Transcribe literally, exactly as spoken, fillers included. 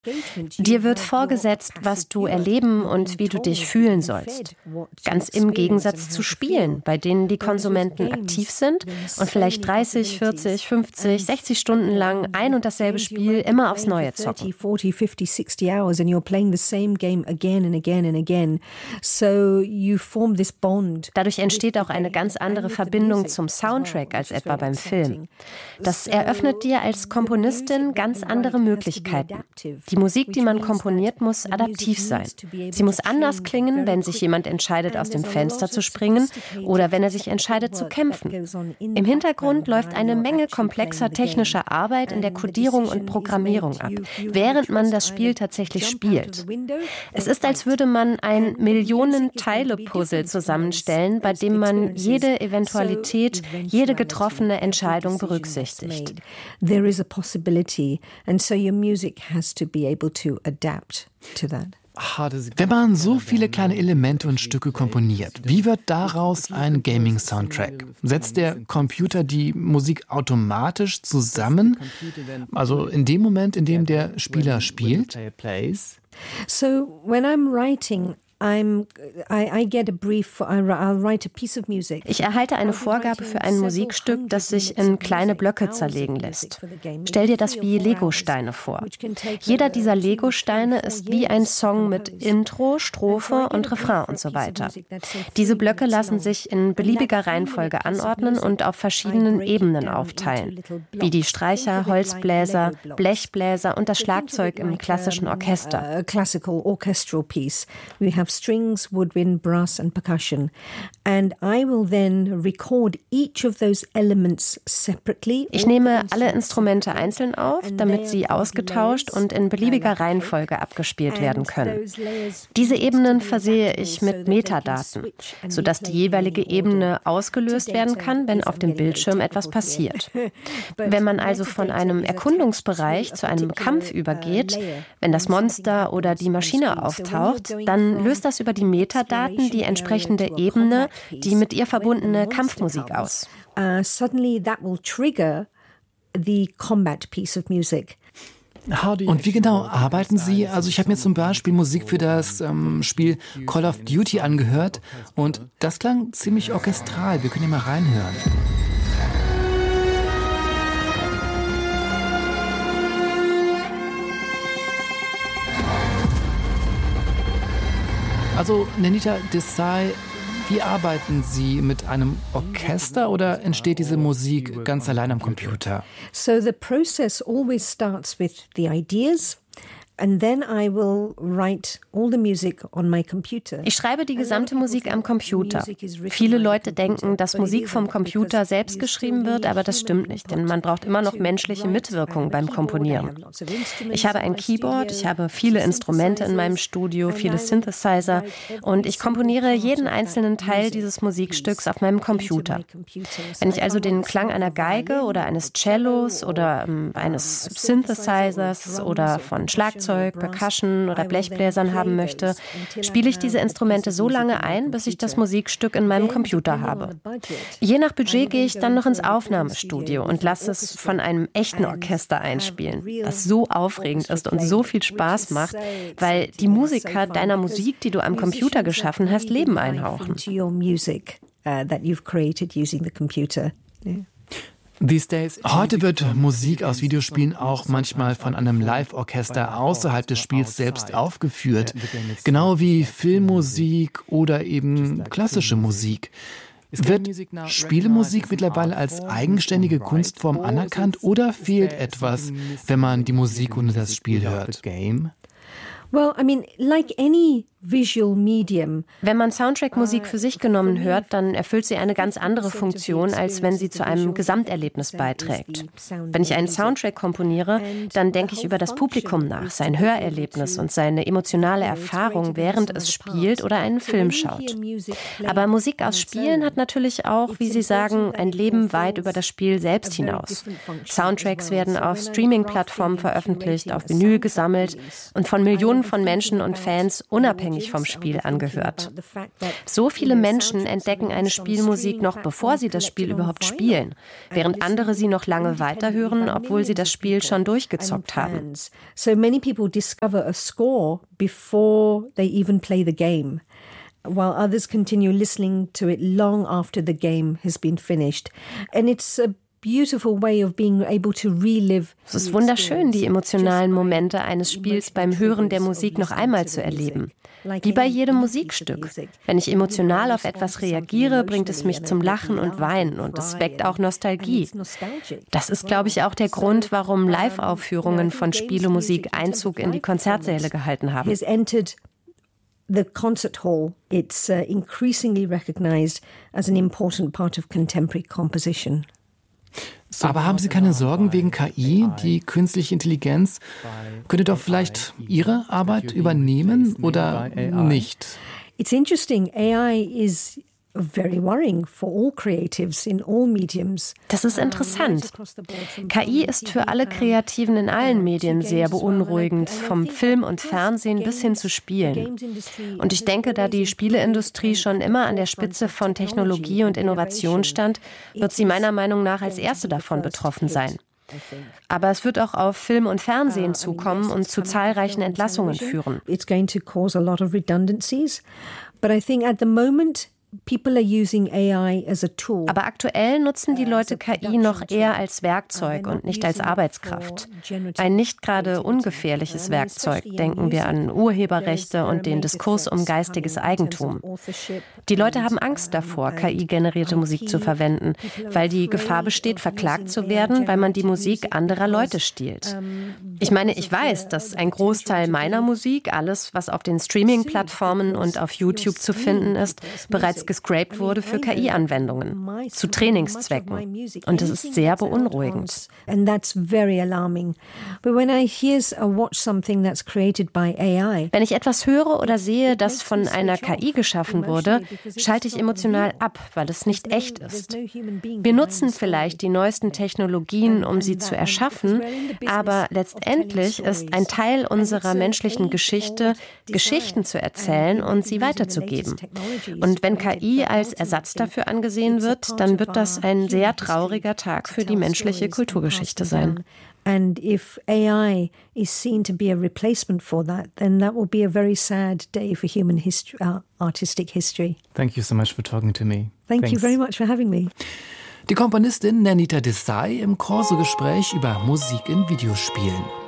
Dir wird vorgesetzt, was du erleben und wie du dich fühlen sollst. Ganz im Gegensatz zu Spielen, bei denen die Konsumenten aktiv sind und vielleicht dreißig, vierzig, fünfzig, sechzig Stunden lang ein und dasselbe Spiel immer aufs Neue zocken. Dadurch entsteht auch eine ganz andere Verbindung zum Soundtrack als etwa beim Film. Das eröffnet dir als Komponistin ganz andere Möglichkeiten. Die Musik, die man komponiert, muss adaptiv sein. Sie muss anders klingen, wenn sich jemand entscheidet, aus dem Fenster zu springen oder wenn er sich entscheidet, zu kämpfen. Im Hintergrund läuft eine Menge komplexer technischer Arbeit in der Kodierung und Programmierung ab, während man das Spiel tatsächlich spielt. Es ist, als würde man ein Millionen-Teile-Puzzle zusammenstellen, bei dem man jede Eventualität, jede getroffene Entscheidung berücksichtigt. There is a possibility, and so your music has to be able to adapt to that. Wenn man so viele kleine Elemente und Stücke komponiert, wie wird daraus ein Gaming-Soundtrack? Setzt der Computer die Musik automatisch zusammen? Also in dem Moment, in dem der Spieler spielt? So when I'm writing, I'm, I, I get a brief, I'll write a piece of music. Ich erhalte eine Vorgabe für ein Musikstück, das sich in kleine Blöcke zerlegen lässt. Stell dir das wie Legosteine vor. Jeder dieser Legosteine ist wie ein Song mit Intro, Strophe und Refrain und so weiter. Diese Blöcke lassen sich in beliebiger Reihenfolge anordnen und auf verschiedenen Ebenen aufteilen, wie die Streicher, Holzbläser, Blechbläser und das Schlagzeug im klassischen Orchester. A classical orchestral piece. We have strings, woodwind, brass and percussion. And I will then record each of those elements separately. Ich nehme alle Instrumente einzeln auf, damit sie ausgetauscht und in beliebiger Reihenfolge abgespielt werden können. Diese Ebenen versehe ich mit Metadaten, sodass die jeweilige Ebene ausgelöst werden kann, wenn auf dem Bildschirm etwas passiert. Wenn man also von einem Erkundungsbereich zu einem Kampf übergeht, wenn das Monster oder die Maschine auftaucht, dann löst das über die Metadaten die entsprechende Ebene, die mit ihr verbundene Kampfmusik aus. Uh, suddenly that will trigger the combat piece of music. Und wie genau arbeiten Sie? Also ich habe mir zum Beispiel Musik für das ähm, Spiel Call of Duty angehört und das klang ziemlich orchestral. Wir können hier mal reinhören. Also Nenita Desai, wie arbeiten Sie mit einem Orchester oder entsteht diese Musik ganz allein am Computer? So the process always starts with the ideas. And then I will write all the music on my computer. Ich schreibe die gesamte Musik am Computer. Viele Leute denken, dass Musik vom Computer selbst geschrieben wird, aber das stimmt nicht, denn man braucht immer noch menschliche Mitwirkung beim Komponieren. Ich habe ein Keyboard, ich habe viele Instrumente in meinem Studio, viele Synthesizer und ich komponiere jeden einzelnen Teil dieses Musikstücks auf meinem Computer. Wenn ich also den Klang einer Geige oder eines Cellos oder ähm, eines Synthesizers oder von Schlagzeug, Percussion oder Blechbläsern haben möchte, spiele ich diese Instrumente so lange ein, bis ich das Musikstück in meinem Computer habe. Je nach Budget gehe ich dann noch ins Aufnahmestudio und lasse es von einem echten Orchester einspielen, was so aufregend ist und so viel Spaß macht, weil die Musiker deiner Musik, die du am Computer geschaffen hast, Leben einhauchen. Heute wird Musik aus Videospielen auch manchmal von einem Live-Orchester außerhalb des Spiels selbst aufgeführt, genau wie Filmmusik oder eben klassische Musik. Wird Spielemusik mittlerweile als eigenständige Kunstform anerkannt oder fehlt etwas, wenn man die Musik ohne das Spiel hört? Well, I mean, like any visual medium. Wenn man Soundtrack-Musik für sich genommen hört, dann erfüllt sie eine ganz andere Funktion, als wenn sie zu einem Gesamterlebnis beiträgt. Wenn ich einen Soundtrack komponiere, dann denke ich über das Publikum nach, sein Hörerlebnis und seine emotionale Erfahrung, während es spielt oder einen Film schaut. Aber Musik aus Spielen hat natürlich auch, wie Sie sagen, ein Leben weit über das Spiel selbst hinaus. Soundtracks werden auf Streaming-Plattformen veröffentlicht, auf Vinyl gesammelt und von Millionen von Menschen und Fans unabhängig vom Spiel angehört. So viele Menschen entdecken eine Spielmusik noch bevor sie das Spiel überhaupt spielen, während andere sie noch lange weiterhören, obwohl sie das Spiel schon durchgezockt haben. So many people discover a score before they even play the game, while others continue listening to it long after the game has been finished. And it's a beautiful way of being able to relive. Es ist wunderschön, die emotionalen Momente eines Spiels beim Hören der Musik noch einmal zu erleben. Wie bei jedem Musikstück. Wenn ich emotional auf etwas reagiere, bringt es mich zum Lachen und Weinen und es weckt auch Nostalgie. Das ist, glaube ich, auch der Grund, warum Live-Aufführungen von Spielemusik Einzug in die Konzertsäle gehalten haben. The concert hall, it's uh, increasingly recognized as an important part of contemporary composition. Aber haben Sie keine Sorgen wegen K I? Die künstliche Intelligenz könnte doch vielleicht Ihre Arbeit übernehmen oder nicht? It's interesting. A I is very worrying for all creatives in all mediums. Das ist interessant. K I ist für alle Kreativen in allen Medien sehr beunruhigend, vom Film und Fernsehen bis hin zu Spielen. Und ich denke, da die Spieleindustrie schon immer an der Spitze von Technologie und Innovation stand, wird sie meiner Meinung nach als erste davon betroffen sein. Aber es wird auch auf Film und Fernsehen zukommen und zu zahlreichen Entlassungen führen. It's going to cause a lot of redundancies, but I think at the moment people are using A I as a tool. Aber aktuell nutzen die Leute K I noch eher als Werkzeug und nicht als Arbeitskraft. Ein nicht gerade ungefährliches Werkzeug, denken wir an Urheberrechte und den Diskurs um geistiges Eigentum. Die Leute haben Angst davor, K I-generierte Musik zu verwenden, weil die Gefahr besteht, verklagt zu werden, weil man die Musik anderer Leute stiehlt. Ich meine, ich weiß, dass ein Großteil meiner Musik, alles, was auf den Streaming-Plattformen und auf YouTube zu finden ist, bereits gescrapt wurde für K I-Anwendungen, zu Trainingszwecken. Und das ist sehr beunruhigend. And that's very alarming. But when I hear or watch something that's created by A I, wenn ich etwas höre oder sehe, das von einer K I geschaffen wurde, schalte ich emotional ab, weil es nicht echt ist. Wir nutzen vielleicht die neuesten Technologien, um sie zu erschaffen, aber letztendlich ist ein Teil unserer menschlichen Geschichte, Geschichten zu erzählen und sie weiterzugeben. Und wenn K I als Ersatz dafür angesehen wird, dann wird das ein sehr trauriger Tag für die menschliche Kulturgeschichte sein. And if A I is seen to be a replacement for that, then that will be a very sad day for human history, uh, artistic history. Thank you so much for talking to me. Thank Thanks. you very much for having me. Die Komponistin Nernita Desai im Corso-Gespräch über Musik in Videospielen.